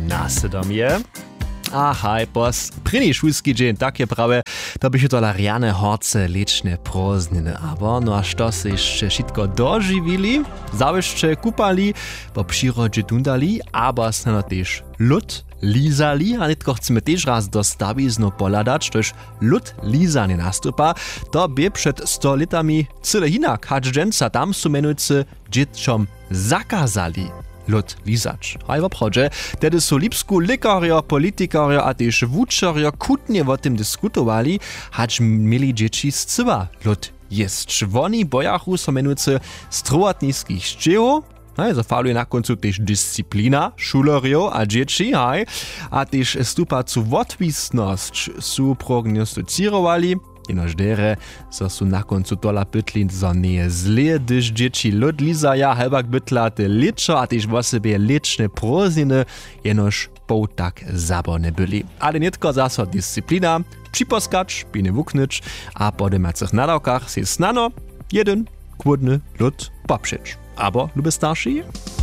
následomie. Ahaj, pos, první šulský dzień, tak je prawe, to by się to lariane horce liczne prózdniny, aber no a što se jeszcze wszystko dożywili, zawyszcze kupali, po przyrodzie tundali, aber snano też lód lizali, a nitko chcemy też raz do stawiznu poladać, toż lód lizanie nastupa, to by przed 100 latami cyle inak, hacz dżęca tam su menujcy dzieciom zakazali lód lizać. A w obchodzie, tedy su lipsku lekario, politikario a też wučerio kutnie o tym dyskutowali, hacz mieli dzieci z cywa lód jest. Oni bojachu so menujcy strowatnickich szczełów, zafaluje na końcu też dyscyplina šulerjo a dzieci, a też stupacu wotwisność su prognosticirowali, jenož dere, su na końcu tola pytlin, zo nie je zle, gdyż dzieci lód lizaja, hebak bytla te liczo, a też o sobie liczne prózdniny, jenož po tak zabawne byli. Ale nie tylko zaso dyscyplina, przyposkacz, bine wuknyć, a po demacych nadawkach se snano jeden kłodny lód poprzeć. Aber, liebe Starszy,